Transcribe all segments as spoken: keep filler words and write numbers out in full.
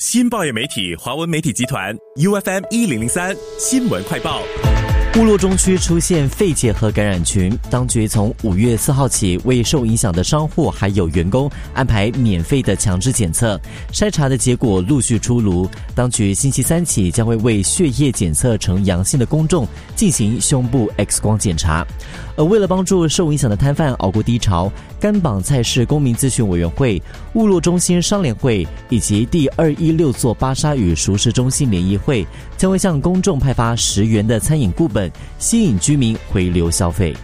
新报业媒体华文媒体集团 U F M 一零零三新闻快报。 部落中区出现肺结核感染群，当局从五月四号起为受影响的商户还有员工安排免费的强制检测，筛查的结果陆续出炉。当局星期三起将会为血液检测呈阳性的公众进行胸部 X 光检查。而为了帮助受影响的摊贩熬过低潮，甘榜蔡市公民咨询委员会、部落中心商联会以及第二一六座巴沙语熟食中心联谊会将会向公众派发十元的餐饮顾本，吸引居民回流消费。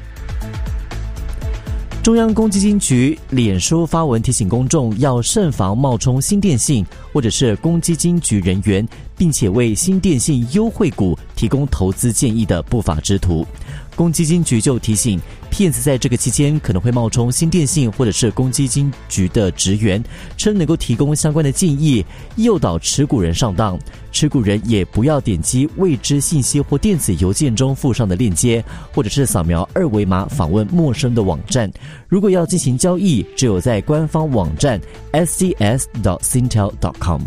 中央公积金局脸书发文提醒公众要慎防冒充新电信或者是公积金局人员，并且为新电信优惠股提供投资建议的不法之徒。公积金局就提醒，骗子在这个期间可能会冒充新电信或者是公积金局的职员，称能够提供相关的建议，诱导持股人上当。持股人也不要点击未知信息或电子邮件中附上的链接，或者是扫描二维码访问陌生的网站。如果要进行交易，只有在官方网站 s c s dot singtel dot com。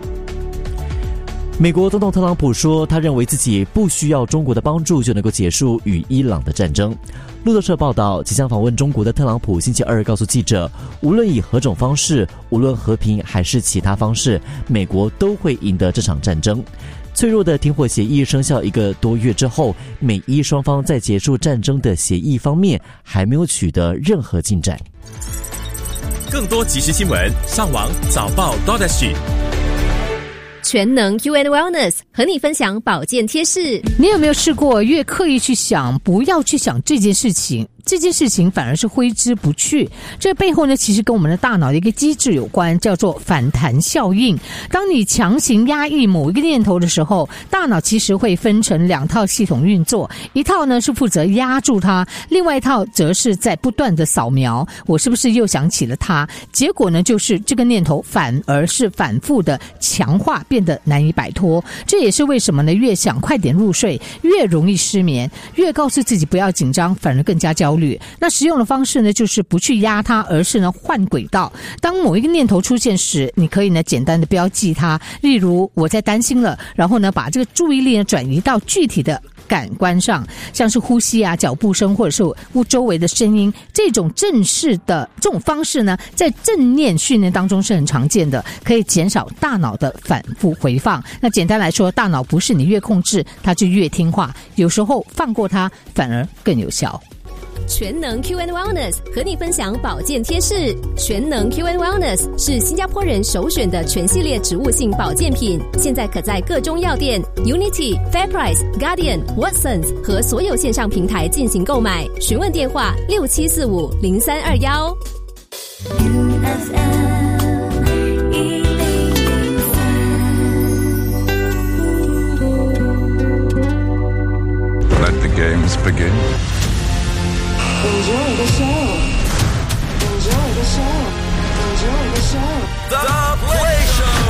美国总统特朗普说，他认为自己不需要中国的帮助就能够结束与伊朗的战争。路透社报道，即将访问中国的特朗普星期二告诉记者，无论以何种方式，无论和平还是其他方式，美国都会赢得这场战争。脆弱的停火协议生效一个多月之后，美伊双方在结束战争的协议方面还没有取得任何进展。 更多即时新闻，上网早报 .dot.sg。 全能 U N Wellness 和你分享保健贴士。 你有没有试过越刻意去想，不要去想这件事情，这件事情反而是挥之不去？这背后呢，其实跟我们的大脑的一个机制有关，叫做反弹效应。当你强行压抑某一个念头的时候，大脑其实会分成两套系统运作，一套呢是负责压住它，另外一套则是在不断的扫描，我是不是又想起了它？结果呢，就是这个念头反而是反复的强化，变得难以摆脱。这也是为什么呢，越想快点入睡，越容易失眠；越告诉自己不要紧张，反而更加焦虑。那实用的方式呢，就是不去压它，而是呢换轨道。当某一个念头出现时，你可以呢简单的标记它，例如我在担心了，然后呢把这个注意力呢转移到具体的感官上，像是呼吸啊、脚步声或者是周围的声音。这种正式的这种方式呢，在正念训练当中是很常见的，可以减少大脑的反复回放。那简单来说，大脑不是你越控制它就越听话，有时候放过它反而更有效。 全能 Q and Wellness 和你分享保健贴士。全能 Q and Wellness 是新加坡人首选的全系列植物性保健品，现在可在各中药店、Unity、FairPrice、Guardian、Watsons 和所有线上平台进行购买。询问电话六七四五零三二幺。 Let the games begin. Enjoy the show. Enjoy the show. Enjoy the show. The Play Show.